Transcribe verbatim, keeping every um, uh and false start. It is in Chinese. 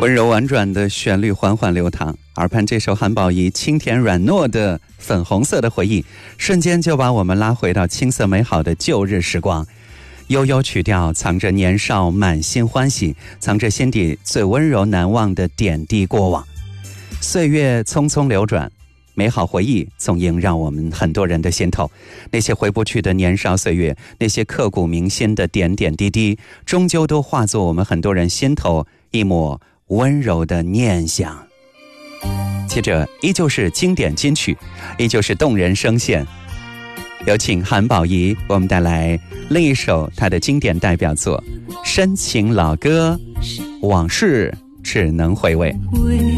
温柔婉转的旋律缓缓流淌，耳畔这首韩宝仪清甜软糯的粉红色的回忆，瞬间就把我们拉回到青涩美好的旧日时光。悠悠曲调藏着年少满心欢喜，藏着心底最温柔难忘的点滴过往。岁月匆匆流转，美好回忆总萦绕我们很多人的心头。那些回不去的年少岁月，那些刻骨铭心的点点滴滴，终究都化作我们很多人心头一抹温柔的念想。接着依旧是经典金曲，依旧是动人声线。有请韩宝仪为我们带来另一首她的经典代表作《深情老歌》，往事只能回味。